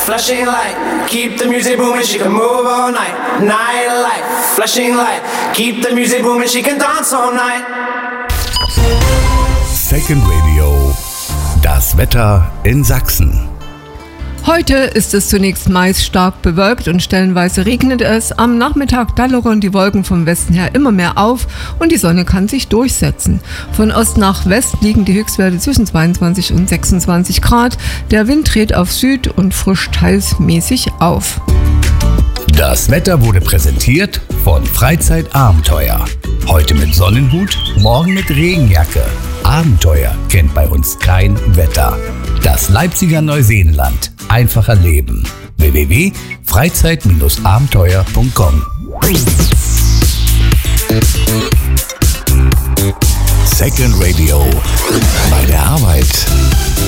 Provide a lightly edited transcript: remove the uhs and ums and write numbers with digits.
flashing light, keep the music booming, she can move all night. Night light, flashing light, keep the music booming, she can dance all night. Second Radio, das Wetter in Sachsen. Heute ist es zunächst meist stark bewölkt und stellenweise regnet es. Am Nachmittag da lockern die Wolken vom Westen her immer mehr auf und die Sonne kann sich durchsetzen. Von Ost nach West liegen die Höchstwerte zwischen 22 und 26 Grad. Der Wind dreht auf Süd und frischt teils mäßig auf. Das Wetter wurde präsentiert von Freizeitabenteuer. Heute mit Sonnenhut, morgen mit Regenjacke. Abenteuer kennt bei uns kein Wetter. Das Leipziger Neuseenland. Einfacher Leben. www.freizeit-abenteuer.com. Second Radio. Bei der Arbeit.